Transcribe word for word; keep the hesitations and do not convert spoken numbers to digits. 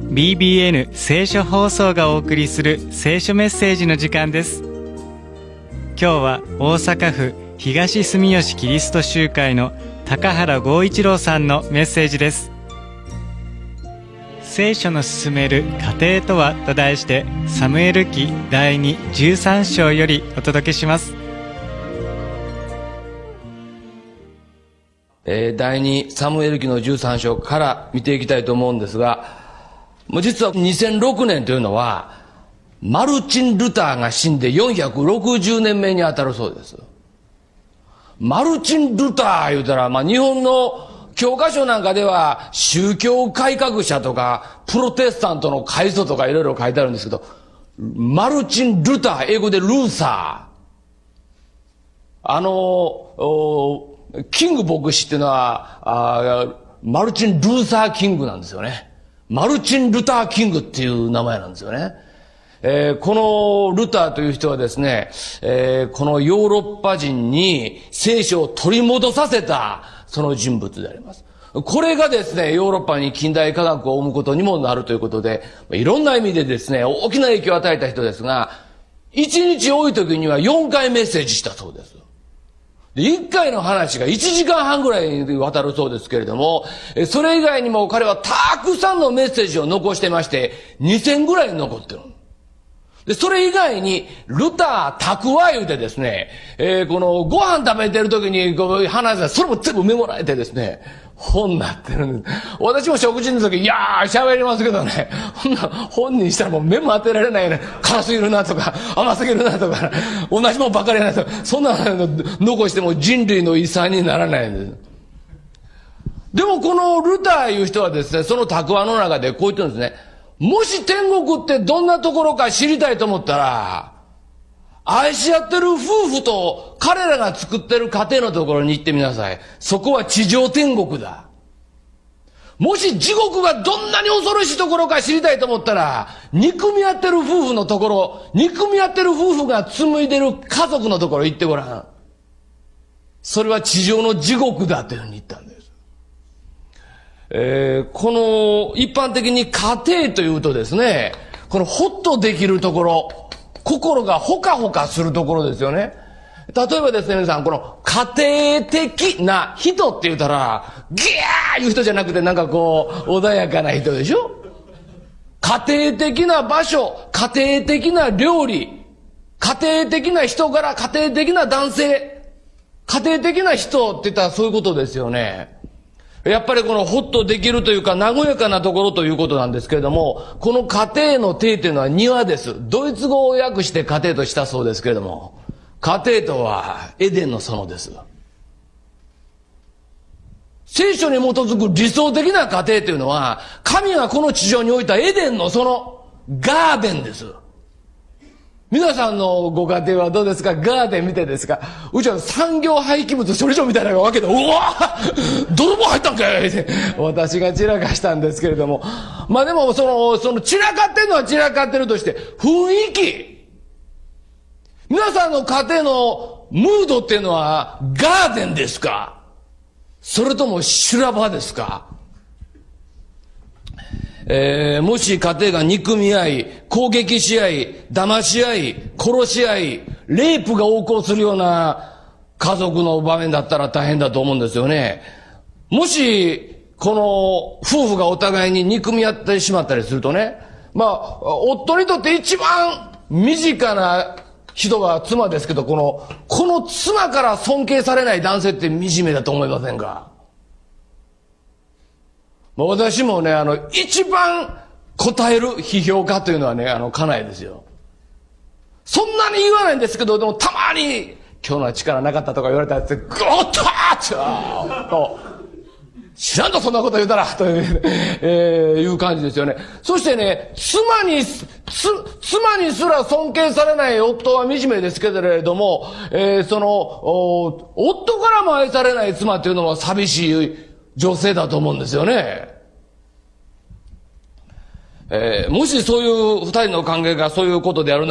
ビービーエヌ 聖書放送がお送りする聖書メッセージの時間です。今日は大阪府東住吉キリスト集会の高原剛一郎さんのメッセージです。聖書の進める過程とはと題してサムエル記だいにじゅうさん章よりお届けします。 えー、第二サムエル記のじゅうさん章から見ていきたいと思うんですが、もう実はにせんろくねんというのはマルチン・ルターが死んでよんひゃくろくじゅうねんめにあたるそうです。マルチン・ルター言うたら、まあ、日本の教科書なんかでは宗教改革者とかプロテスタントの開祖とかいろいろ書いてあるんですけど、マルチン・ルター、英語でルーサー、あのキング牧師っていうのはあマルチン・ルーサー・キングなんですよね。マルチン・ルター・キングっていう名前なんですよね。えー、このルターという人はですね、えー、このヨーロッパ人に聖書を取り戻させたその人物であります。これがですね、ヨーロッパに近代科学を生むことにもなるということで、いろんな意味でですね、大きな影響を与えた人ですが、一日多い時にはよんかいメッセージしたそうです。いっかいの話がいちじかんはんぐらいにわたるそうですけれども、それ以外にも彼はたくさんのメッセージを残してまして、にせんぐらい残ってる。で、それ以外に、ルター、蓄えでですね、えー、このご飯食べてる時にこう話したら、それも全部メモられてですね、本になってるんです。私も食事の時、いやー、喋りますけどね、ほんな本にしたらもうメモ当てられないよね。辛すぎるなとか、甘すぎるなとか、同じもんばっかりやなとか、そんなの残しても人類の遺産にならないんです。でもこのルターいう人はですね、その蓄えの中でこう言ってるんですね。もし天国ってどんなところか知りたいと思ったら、愛し合ってる夫婦と彼らが作ってる家庭のところに行ってみなさい。そこは地上天国だ。もし地獄がどんなに恐ろしいところか知りたいと思ったら、憎み合ってる夫婦のところ、憎み合ってる夫婦が紡いでる家族のところ行ってごらん。それは地上の地獄だというふうに言ったんです。えー、この一般的に家庭というとですね、このホッとできるところ、心がほかほかするところですよね。例えばですね、皆さん、この家庭的な人って言ったら、ギャーいう人じゃなくてなんかこう、穏やかな人でしょ。家庭的な場所、家庭的な料理、家庭的な人柄、家庭的な男性、家庭的な人って言ったらそういうことですよね。やっぱりこのホッとできるというか和やかなところということなんですけれども、この家庭の庭というのは庭です。ドイツ語を訳して家庭としたそうですけれども、家庭とはエデンの園です。聖書に基づく理想的な家庭というのは、神がこの地上に置いたエデンの園、ガーデンです。皆さんのご家庭はどうですか？ガーデン見てですか？うちは産業廃棄物処理場みたいなわけで、うわ泥棒入ったんかいって私が散らかしたんですけれども、まあでもその、その散らかってるのは散らかってるとして、雰囲気、皆さんの家庭のムードっていうのはガーデンですか？それとも修羅場ですか？えー、もし家庭が憎み合い、攻撃し合い、騙し合い、殺し合い、レイプが横行するような家族の場面だったら大変だと思うんですよね。もし、この夫婦がお互いに憎み合ってしまったりするとね、まあ、夫にとって一番身近な人は妻ですけど、この、この妻から尊敬されない男性って惨めだと思いませんか？私もね、あの、一番答える批評家というのはね、あの、家内ですよ。そんなに言わないんですけど、でもたまに、今日のは力なかったとか言われたらって、ゴッターッと、知らんとそんなこと言うたら、という、えー、いう感じですよね。そしてね、妻に、つ、妻にすら尊敬されない夫は惨めですけれども、えー、その、夫からも愛されない妻っていうのは寂しい女性だと思うんですよね。えー、もしそういう二人の関係がそういうことである